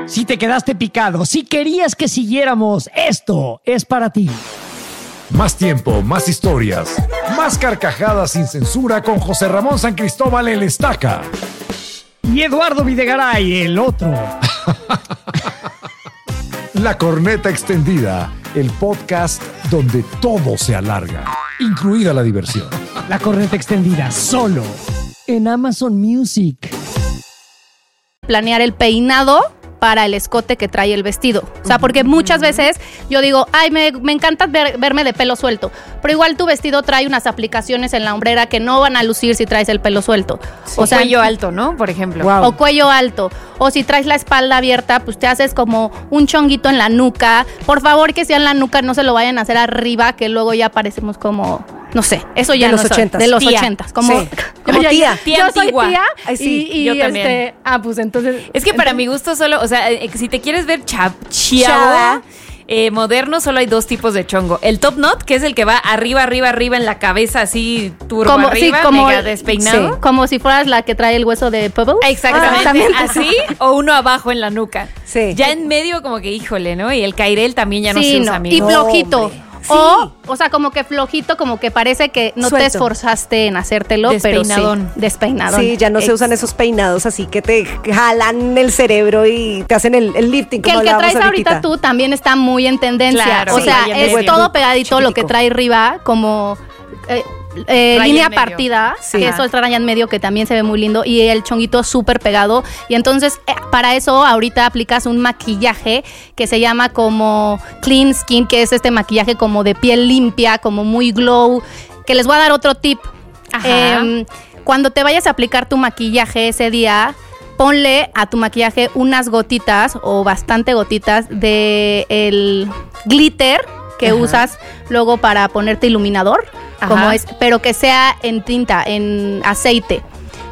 Si te quedaste picado, si querías que siguiéramos, esto es para ti. Más tiempo, más historias, más carcajadas sin censura con José Ramón San Cristóbal el Estaca. Y Eduardo Videgaray, el otro. La Corneta Extendida, el podcast donde todo se alarga, incluida la diversión. La Corneta Extendida, solo en Amazon Music. Planear el peinado para el escote que trae el vestido. O sea, porque muchas veces yo digo, ay, me encanta verme de pelo suelto, pero igual tu vestido trae unas aplicaciones en la hombrera que no van a lucir si traes el pelo suelto. Sí, o sea, cuello alto, ¿no? Por ejemplo. Wow. O cuello alto. O si traes la espalda abierta, pues te haces como un chonguito en la nuca. Por favor, que sea en la nuca, no se lo vayan a hacer arriba, que luego ya parecemos como... No sé, eso ya de no los 80s. De los tía. 80s. Como, sí. Como tía. Yo soy antigua. tía. Ay, sí, y yo también. pues entonces... Es que para mi gusto solo, o sea, si te quieres ver chava, moderno, solo hay dos tipos de chongo. El top knot, que es el que va arriba en la cabeza, así turbo como, arriba, sí, como, mega despeinado. Sí, como si fueras la que trae el hueso de Pebbles. Exactamente, así, o uno abajo en la nuca. Sí. Ya en medio como que, híjole, ¿no? Y el cairel también ya no se usa, amigo. Y flojito. Hombre. O sea, como que flojito, como que parece que no te esforzaste en hacértelo, Despeinadón. pero sí, despeinadón. Sí, ya no se usan esos peinados así que te jalan el cerebro y te hacen el lifting. Que como el que hablábamos traes ahorita tú también está muy en tendencia. Claro, o sí, sea, raya en es medio. todo pegadito lo que Chiquitico. trae arriba, como... Raya línea en medio. partida, Sí. que eso es raya en medio, que también se ve muy lindo, y el chonguito súper pegado. Y entonces, para eso, ahorita aplicas un maquillaje que se llama como Clean Skin, que es este maquillaje como de piel limpia, como muy glow, que les voy a dar otro tip. Ajá. Cuando te vayas a aplicar tu maquillaje ese día, ponle a tu maquillaje unas gotitas o bastante gotitas de el glitter que Ajá. usas luego para ponerte iluminador, como es, pero que sea en tinta, en aceite.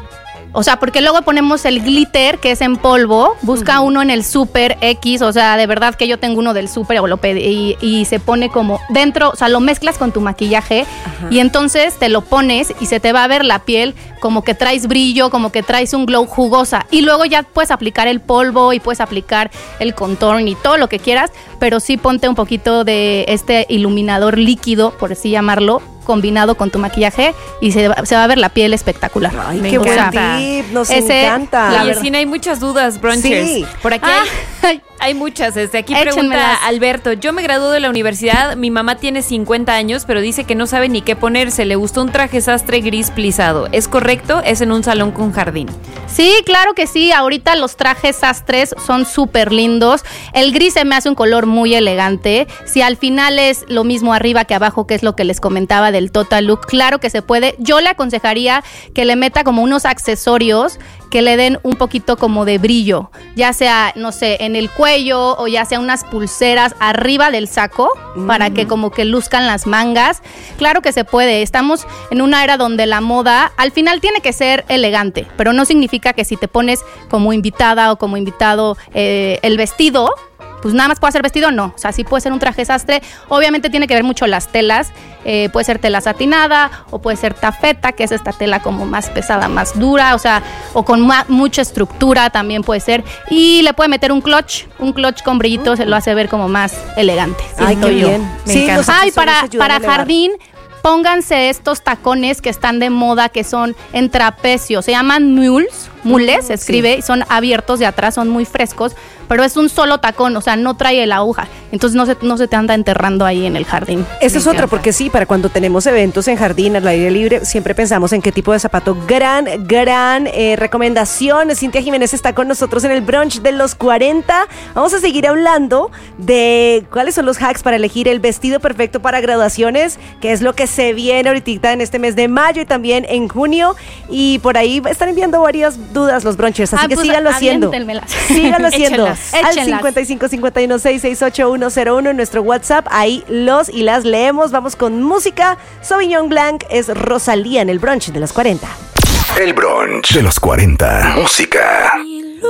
O sea, porque luego ponemos el glitter que es en polvo, busca uno en el Super X, o sea, de verdad que yo tengo uno del Super o lo pedí, y se pone como dentro, o sea, lo mezclas con tu maquillaje. Ajá. Y entonces te lo pones y se te va a ver la piel como que traes brillo, como que traes un glow jugosa. Y luego ya puedes aplicar el polvo y puedes aplicar el contour y todo lo que quieras, pero sí ponte un poquito de este iluminador líquido, por así llamarlo, combinado con tu maquillaje y se va a ver la piel espectacular. Ay, Me qué buen encanta. tip, nos Ese, encanta. la Oye, verdad. Sina, hay muchas dudas, brunchers. Sí. Por aquí hay muchas. Aquí Échenmelas. pregunta Alberto, yo me gradué de la universidad, mi mamá tiene 50 años, pero dice que no sabe ni qué ponerse, le gustó un traje sastre gris plisado. ¿Es correcto? Es en un salón con jardín. Sí, claro que sí. Ahorita los trajes sastres son súper lindos. El gris se me hace un color muy elegante. Si al final es lo mismo arriba que abajo, que es lo que les comentaba del total look, claro que se puede. Yo le aconsejaría que le meta como unos accesorios que le den un poquito como de brillo, ya sea, no sé, en el cuello o ya sea unas pulseras arriba del saco para que como que luzcan las mangas. Claro que se puede. Estamos en una era donde la moda al final tiene que ser elegante, pero no significa que si te pones como invitada o como invitado el vestido, pues nada más puede ser vestido, no. O sea, sí puede ser un traje sastre. Obviamente tiene que ver mucho las telas. Puede ser tela satinada o puede ser tafeta, que es esta tela como más pesada, más dura, o sea, o con mucha estructura también puede ser. Y le puede meter un clutch con brillitos, se lo hace ver como más elegante. Ay, qué bien. Me encanta. los Ay, accesorios ayudan a para elevar. jardín, pónganse estos tacones que están de moda, que son en trapecio, se llaman mules, se escribe, y son abiertos de atrás, son muy frescos, pero es un solo tacón, o sea, no trae la aguja, entonces no se te anda enterrando ahí en el jardín. Esa es otra, porque sí, para cuando tenemos eventos en jardín, al aire libre, siempre pensamos en qué tipo de zapato. Gran recomendación. Cintia Jiménez está con nosotros en el brunch de los 40. Vamos a seguir hablando de cuáles son los hacks para elegir el vestido perfecto para graduaciones, que es lo que se viene ahorita en este mes de mayo y también en junio. Y por ahí están enviando varias dudas los brunchers, así que pues, síganlo haciendo. aviéntenmelas. Síganlo haciendo. Al Échenlas. 55 51 668 101 en nuestro WhatsApp. Ahí los y las leemos. Vamos con música. Sauvignon Blanc es Rosalía en el brunch de los 40. El brunch de los 40. Música.